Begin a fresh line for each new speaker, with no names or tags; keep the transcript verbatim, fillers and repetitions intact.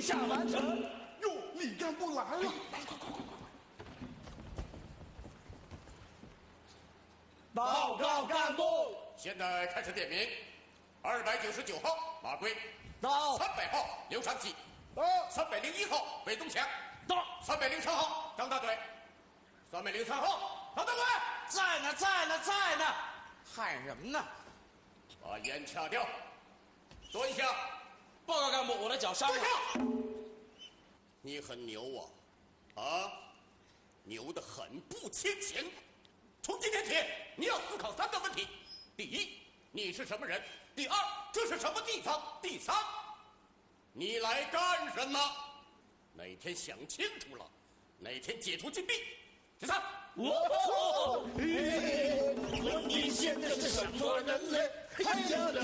令下完成。
哟，李干部来了！
报告干部，
现在开始点名。二百九十九号马贵，
到；
三百号刘长吉，
到；
三百零一号韦东强，
到；
三百零三号张大嘴，三百零三号唐大嘴，
在呢，在呢，在呢，喊什么呢？
把烟掐掉，蹲下。
报告干部，我的脚伤了。
你很牛啊，啊，牛得很不牵强。从今天起，你要思考三个问题：第一，你是什么人；第二，这是什么地方；第三，你来干什么？哪天想清楚了，哪天解除禁闭。第三，
哦，你现在是什么人类？哎呀！